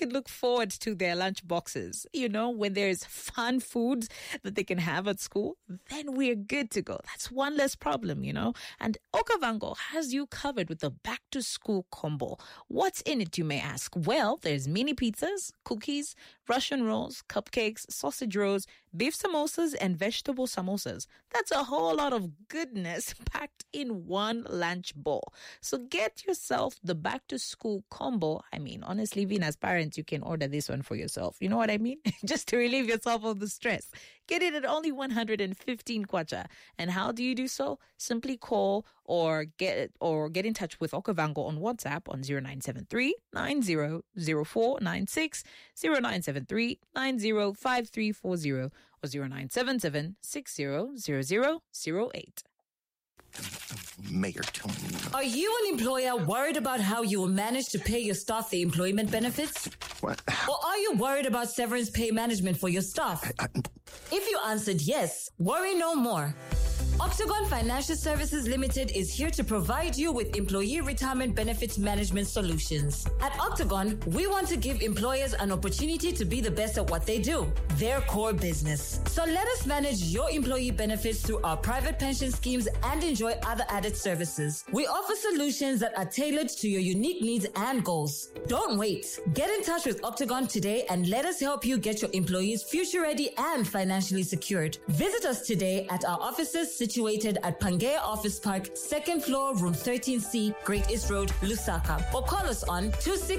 can look forward to their lunch boxes. You know, when there's fun foods that they can have at school, then we're good to go. That's one less problem, you know. And Okavango has you covered with the back-to-school combo. What's in it, you may ask? Well, there's mini pizzas, cookies, Russian rolls, cupcakes, sausage rolls, beef samosas, and vegetable samosas. That's a whole lot of goodness packed in one lunch bowl. So get yourself the back-to-school combo. I mean, honestly, even as parents, you can order this one for yourself. You know what I mean? Just to relieve yourself of the stress. Get it at only 115 kwacha. And how do you do so? Simply call or get in touch with Okavango on WhatsApp on 0973 900496, 0973 905340, or 0977 600008. Mayor, tell me. Are you an employer worried about how you will manage to pay your staff the employment benefits? What? Or are you worried about severance pay management for your staff? If you answered yes, worry no more. Octagon Financial Services Limited is here to provide you with employee retirement benefits management solutions. At Octagon, we want to give employers an opportunity to be the best at what they do, their core business. So let us manage your employee benefits through our private pension schemes and enjoy other added services. We offer solutions that are tailored to your unique needs and goals. Don't wait. Get in touch with Octagon today and let us help you get your employees future ready and financially secured. Visit us today at our offices situated at Pangea Office Park, 2nd floor, room 13C, Great East Road, Lusaka. Or call us on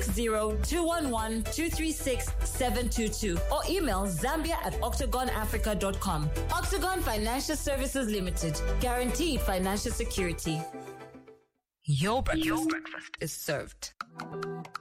260-211-236-722 or email zambia@octagonafrica.com. Octagon Financial Services Limited. Guaranteed financial security. Your breakfast is served.